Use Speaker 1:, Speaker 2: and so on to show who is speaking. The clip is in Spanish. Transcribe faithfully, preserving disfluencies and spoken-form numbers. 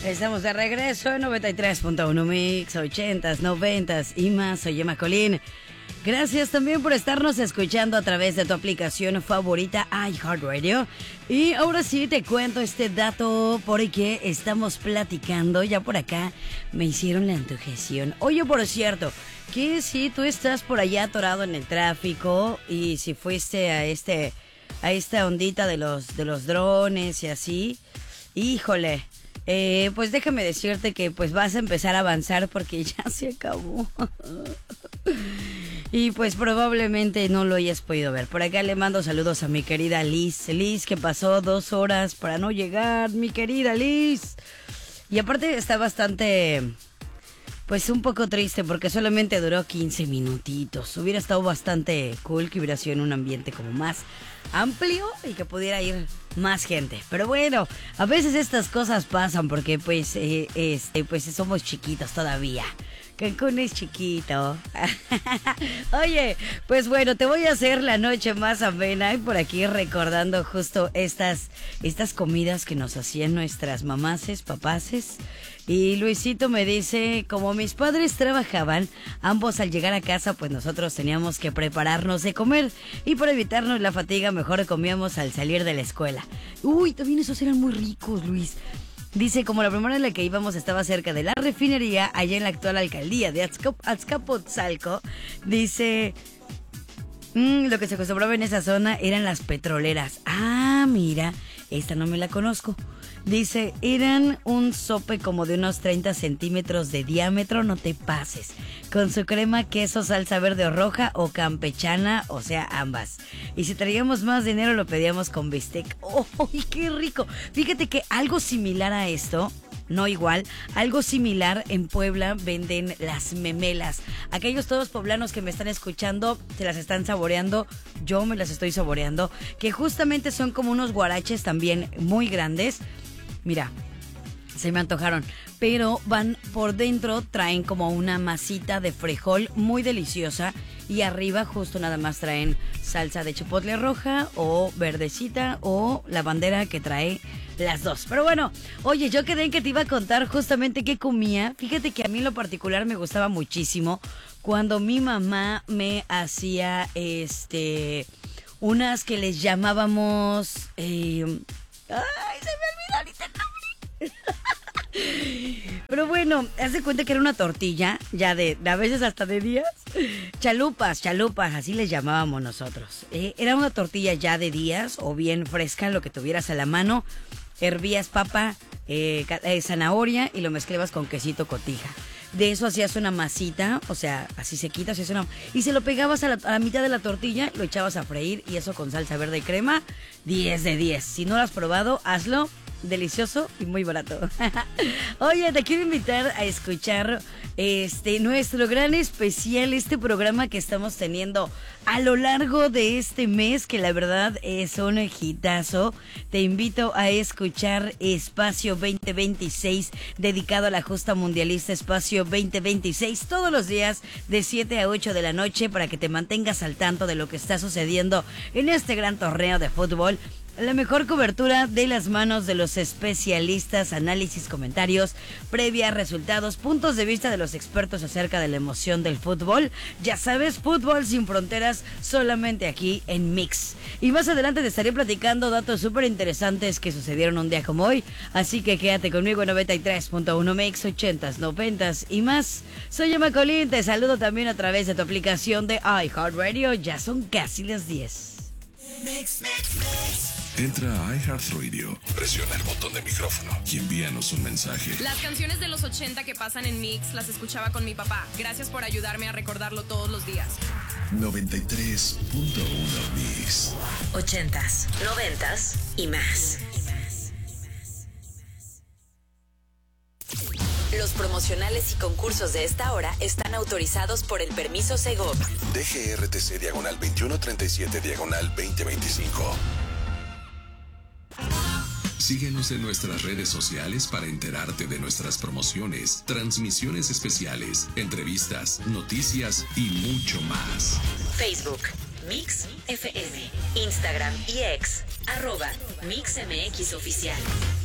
Speaker 1: Estamos de regreso en noventa y tres punto uno Mix, ochentas, noventas y más. Soy Emma Colín. Gracias también por estarnos escuchando a través de tu aplicación favorita iHeartRadio. Y ahora sí te cuento este dato porque estamos platicando. Ya por acá me hicieron la antojación. Oye, por cierto, que si tú estás por allá atorado en el tráfico y si fuiste a este a esta ondita de los de los drones y así, híjole, eh, pues déjame decirte que pues vas a empezar a avanzar porque ya se acabó. Y pues probablemente no lo hayas podido ver. Por acá le mando saludos a mi querida Liz. Liz, que pasó dos horas para no llegar, mi querida Liz. Y aparte está bastante, pues un poco triste porque solamente duró quince minutitos. Hubiera estado bastante cool que hubiera sido en un ambiente como más amplio y que pudiera ir más gente. Pero bueno, a veces estas cosas pasan porque pues, eh, este, pues somos chiquitos todavía. Cancún es chiquito. Oye, pues bueno, te voy a hacer la noche más amena y por aquí recordando justo estas, estas comidas que nos hacían nuestras mamases, papaces. Y Luisito me dice, como mis padres trabajaban, ambos al llegar a casa, pues nosotros teníamos que prepararnos de comer. Y para evitarnos la fatiga, mejor comíamos al salir de la escuela. Uy, también esos eran muy ricos, Luis. Dice, como la primera en la que íbamos estaba cerca de la refinería, allá en la actual alcaldía de Azcap- Azcapotzalco, dice, mmm, lo que se acostumbraba en esa zona eran las petroleras. Ah, mira, esta no me la conozco. Dice, eran un sope como de unos treinta centímetros de diámetro, no te pases. Con su crema, queso, salsa verde o roja o campechana, o sea, ambas. Y si traíamos más dinero, lo pedíamos con bistec. ¡Oh, qué rico! Fíjate que algo similar a esto, no igual, algo similar en Puebla venden las memelas. Aquellos todos poblanos que me están escuchando, se las están saboreando, yo me las estoy saboreando, que justamente son como unos guaraches también muy grandes. Mira, se me antojaron, pero van por dentro, traen como una masita de frijol muy deliciosa y arriba justo nada más traen salsa de chipotle roja o verdecita o la bandera que trae las dos. Pero bueno, oye, yo quedé en que te iba a contar justamente qué comía. Fíjate que a mí en lo particular me gustaba muchísimo cuando mi mamá me hacía este unas que les llamábamos... Eh, ¡ay, se me olvidó ahorita el nombre! Pero bueno, haz de cuenta que era una tortilla, ya de, de a veces hasta de días. Chalupas, chalupas, así les llamábamos nosotros. Eh, era una tortilla ya de días o bien fresca, lo que tuvieras a la mano. Hervías papa, eh, eh, zanahoria y lo mezclabas con quesito cotija. De eso hacías una masita, o sea, así sequita, hacías una... Y se lo pegabas a la, a la mitad de la tortilla, lo echabas a freír y eso con salsa verde y crema, diez de diez. Si no lo has probado, hazlo, delicioso y muy barato. Oye, te quiero invitar a escuchar este nuestro gran especial, este programa que estamos teniendo a lo largo de este mes, que la verdad es un hitazo. Te invito a escuchar Espacio veinte veintiséis, dedicado a la justa mundialista Espacio veinte veintiséis, todos los días de siete a ocho de la noche, para que te mantengas al tanto de lo que está sucediendo en este gran torneo de fútbol. La mejor cobertura de las manos de los especialistas, análisis, comentarios, previa, resultados, puntos de vista de los expertos acerca de la emoción del fútbol. Ya sabes, fútbol sin fronteras, solamente aquí en Mix. Y más adelante te estaré platicando datos súper interesantes que sucedieron un día como hoy. Así que quédate conmigo en noventa y tres punto uno Mix, ochentas, noventas y más. Soy Emma Colín, te saludo también a través de tu aplicación de iHeartRadio. Ya son casi las diez.
Speaker 2: Mix, mix, mix. Entra a iHeartRadio, presiona el botón de micrófono y envíanos un mensaje.
Speaker 3: Las canciones de los ochenta que pasan en Mix las escuchaba con mi papá. Gracias por ayudarme a recordarlo todos los días.
Speaker 2: noventa y tres punto uno Mix.
Speaker 4: Ochentas, noventas y más. Los promocionales y concursos de esta hora están autorizados por el permiso Segov.
Speaker 2: D G R T C diagonal veintiuno treinta y siete diagonal veinte veinticinco. Síguenos en nuestras redes sociales para enterarte de nuestras promociones, transmisiones especiales, entrevistas, noticias y mucho más.
Speaker 4: Facebook, Mix F M. Instagram y X, arroba Mix M X Oficial.